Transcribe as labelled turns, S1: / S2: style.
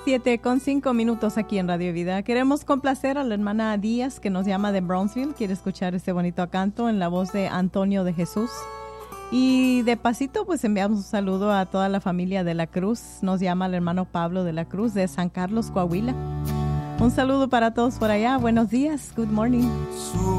S1: 7:05 aquí en Radio Vida. Queremos complacer a la hermana Díaz, que nos llama de Brownsville. Quiere escuchar este bonito canto en la voz de Antonio de Jesús. Y de pasito, pues enviamos un saludo a toda la familia de la Cruz. Nos llama el hermano Pablo de la Cruz de San Carlos, Coahuila. Un saludo para todos por allá. Buenos días. Good morning.